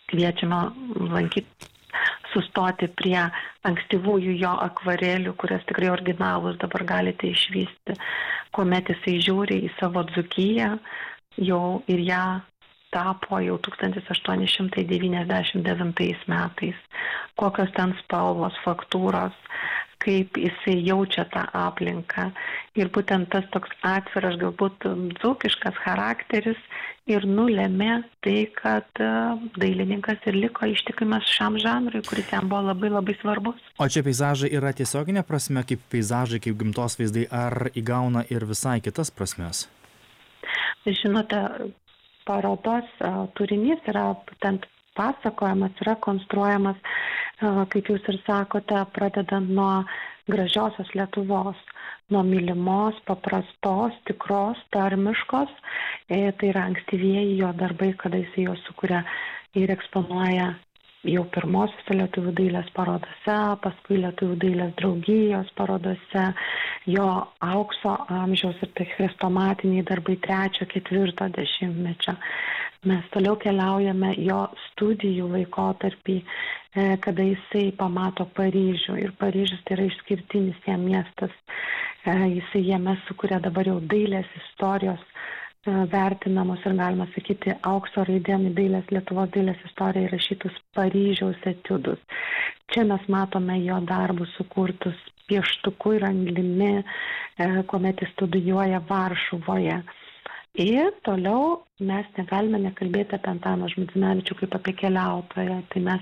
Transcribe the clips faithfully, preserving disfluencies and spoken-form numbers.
kviečiame lankyti, sustoti prie ankstyvųjų jo akvarelių, kurias tikrai originalus dabar galite išvysti, kuomet jisai žiūri į savo Dzūkiją jau ir ją tapo jau tūkstantis aštuoni šimtai devyniasdešimt devintais metais, kokios ten spalvos, faktūros, kaip jisai jaučia tą aplinką. Ir būtent tas toks atviras, galbūt dzūkiškas charakteris ir nulėmė tai, kad dailininkas ir liko ištikimas šiam žanrui, kuris jam buvo labai labai svarbus. O čia peizažai yra tiesioginė prasme, kaip peizažai, kaip gamtos vaizdai, ar įgauna ir visai kitas prasmes? Žinote, parodos turinys yra būtent pasakojamas, yra konstruojamas, kaip jūs ir sakote, pradedant nuo gražiosios Lietuvos, nuo mylimos, paprastos, tikros, tarmiškos. Tai yra ankstyvieji jo darbai, kada jis juos sukuria ir eksponuoja jau pirmosiuose lietuvių dailės parodose, paskui lietuvių dailės draugijos parodose, jo aukso amžiaus ir tai chrestomatiniai darbai trečio, ketvirto dešimtmečio. Mes toliau keliaujame jo studijų laikotarpį, kada jisai pamato Paryžių. Ir Paryžius tai yra išskirtinis jam miestas. Jisai jame sukuria dabar jau dailės istorijos vertinamos ir galima sakyti aukso raidėm į dailės, Lietuvos dailės istoriją įrašytus Paryžiaus etiudus. Čia mes matome jo darbus sukurtus pieštuku ir anglimi, kuomet jis studijuoja Varšuvoje. Ir toliau mes negalime nekalbėti apie Antaną Žmuidzinavičių kaip apie keliautoją. Tai mes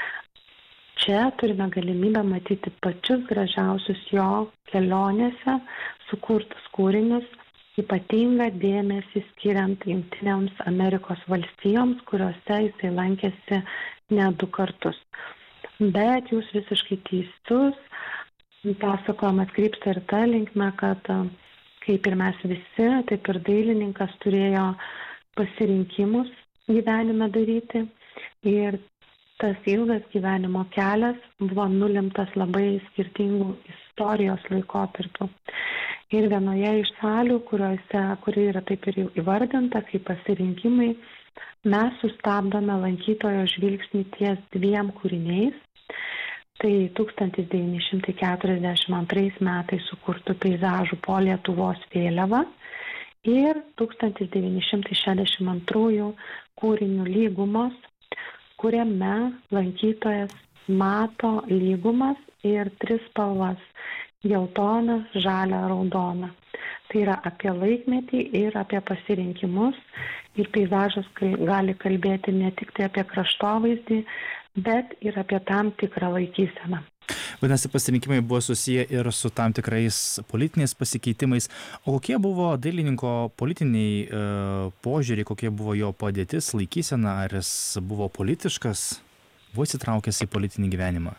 čia turime galimybę matyti pačius gražiausius jo kelionėse sukurtus kūrinius, ypatingą dėmesį skiriant Jungtinėms Amerikos valstijoms, kuriuose jisai lankėsi net du kartus. Bet jūs visiškai teisus, pasakojimas krypsta ir ta linkme, kad kaip ir mes visi, taip ir dailininkas turėjo pasirinkimus gyvenime daryti ir tas ilgas gyvenimo kelias buvo nulemtas labai skirtingų istorijos laikotarpių. Ir vienoje iš salių, kuriuose, kuri yra taip ir įvardinta kaip pasirinkimai, mes sustabdome lankytojo žvilgsnį ties dviem kūriniais. Tai tūkstantis devyni šimtai keturiasdešimt antrais metais sukurtų peizažų po Lietuvos vėliava ir tūkstantis devyni šimtai šešiasdešimt antrųjų kūrinių Lygumos, kuriame lankytojas mato lygumas ir tris spalvas – geltoną, žalią, raudoną. Tai yra apie laikmetį ir apie pasirinkimus. Ir peizažas gali kalbėti ne tik tai apie kraštovaizdį, bet ir apie tam tikrą laikyseną. Vadinasi, pasirinkimai buvo susiję ir su tam tikrais politiniais pasikeitimais. O kokie buvo dailininko politiniai e, požiūriai, kokie buvo jo padėtis, laikysena, ar jis buvo politiškas, buvo įsitraukęs į politinį gyvenimą?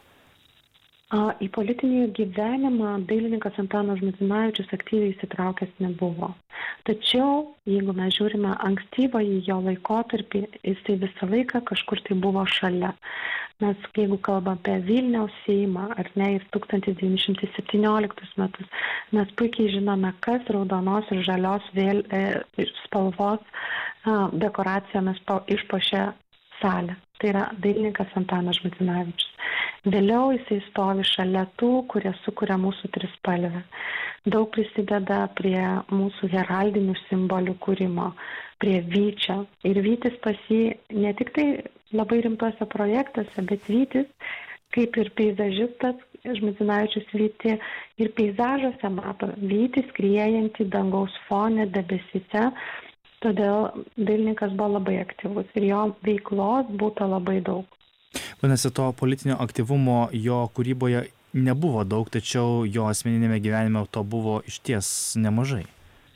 Į politinį gyvenimą dailininkas Antanas Žmuidzinavičius aktyviai įsitraukęs nebuvo. Tačiau, jeigu mes žiūrime ankstyvąjį jo laikotarpį, jisai visą laiką kažkur tai buvo šalia. Mes, jeigu kalbame apie Vilniaus Seimą, ar ne, ir tūkstantis devyni šimtai septynioliktus metus, mes puikiai žinome, kas raudonos ir žalios vėl, e, spalvos a, dekoracijomis išpuošė salę. Tai yra dailininkas Antanas Žmuidzinavičius. Vėliau jisai stovi šalia tų, kurie sukuria mūsų trispalvę. Daug prisideda prie mūsų heraldinių simbolių kūrimo, prie vyčio. Ir vytis pas jį ne tik tai labai rimtuose projektuose, bet vytis, kaip ir peizažistas, Žmuidzinavičius vytį ir peizažuose mato vytį skriejantį dangaus fone debesyse. Todėl dailininkas buvo labai aktyvus ir jo veiklos būta labai daug. Vadinasi, to politinio aktyvumo jo kūryboje nebuvo daug, tačiau jo asmeninėme gyvenime to buvo išties nemažai.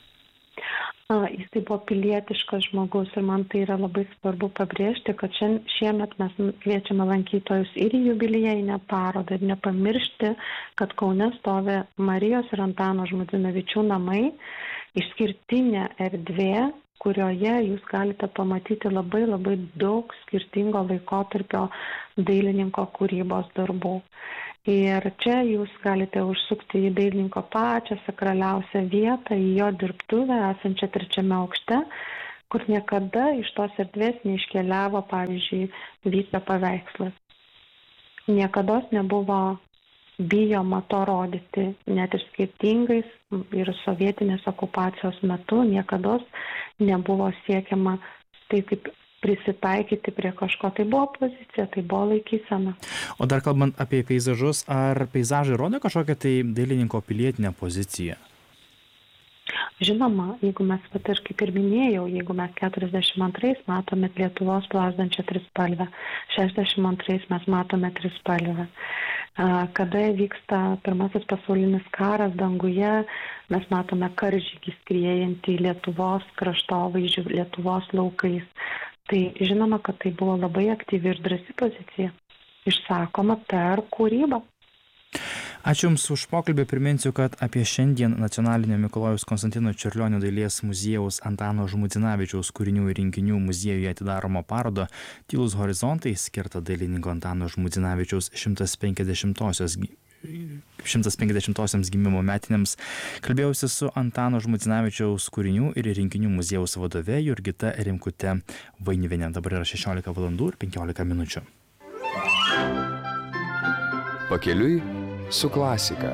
Jis tai buvo pilietiškas žmogus ir man tai yra labai svarbu pabrėžti, kad šiemet mes kviečiame lankytojus ir į jubiliejinę parodą ir nepamiršti, kad Kaune stovi Marijos ir Antano Žmuidzinavičių namai, išskirtinė erdvė, kurioje jūs galite pamatyti labai labai daug skirtingo laikotarpio dailininko kūrybos darbų. Ir čia jūs galite užsukti į dailininko pačią sakraliausią vietą, į jo dirbtuvę esančią trečiame aukšte, kur niekada iš tos erdvės neiškeliavo, pavyzdžiui, Vyčio paveikslas. Niekada nebuvo bijoma to rodyti, net ir skirtingais ir sovietinės okupacijos metu niekada nebuvo siekiama tai kaip prisitaikyti prie kažko. Tai buvo pozicija, tai buvo laikysena. O dar kalbant apie peizažus, ar peizažai rodo kažkokią tai dailininko pilietinę poziciją? Žinoma, jeigu mes, vat, ir kaip ir minėjau, jeigu mes keturiasdešimt antrais matome Lietuvos plazdančią trispalvę, šešiasdešimt antrais mes matome trispalvę. Kada vyksta pirmasis pasaulinis karas danguje, mes matome karžygį skriejantį Lietuvos kraštovaizdžių, Lietuvos laukais. Tai žinoma, kad tai buvo labai aktyvi ir drąsi pozicija, išsakoma per kūrybą. Ačiū Jums už pokalbį. Priminsiu, kad apie šiandien Nacionalinio Mikalojaus Konstantino Čiurlionio dailės muziejaus Antano Žmuidzinavičiaus kūrinių ir rinkinių muziejuje atidaromą parodą Tylūs horizontai, skirtą dailininko Antano Žmuidzinavičiaus šimtas penkiasdešimtosioms gimimo metinėms, kalbėjausi su Antano Žmuidzinavičiaus kūrinių ir rinkinių muziejaus vadove Jurgita Rimkute Vainiuvienė. Dabar yra šešiolika valandų ir penkiolika minučių. Pakeliui su klasika.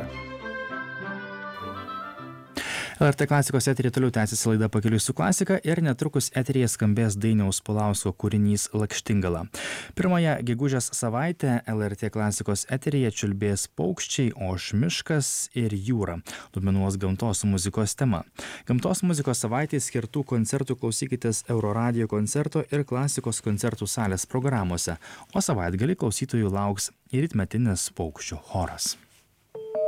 L R T klasikos eteryje toliau tęsiasi laida Pakeliui su klasika ir netrukus eteryje skambės Dainiaus Pulausko kūrinys Lakštingala. Pirmąją gegužės savaitę L R T klasikos eteryje čiulbės paukščiai, oš miškas ir jūra. Dominuos gamtos muzikos tema. Gamtos muzikos savaitė skirtų koncertų klausykitės Euroradijo koncerto ir klasikos koncertų salės programuose, o savaitgalį klausytojų lauks ir rytmetinis paukščių choras.